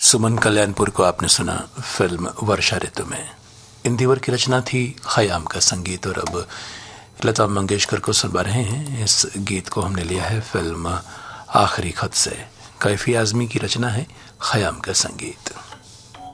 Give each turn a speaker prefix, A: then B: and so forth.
A: सुमन कल्याणपुर को आपने सुना फिल्म वर्षा ऋतु में। इन दीवर की रचना थी, खयाम का संगीत। और अब लता मंगेशकर को सुनवा रहे हैं। इस गीत को हमने लिया है फिल्म आखिरी खत से। कैफी आजमी की रचना है, खयाम का संगीत।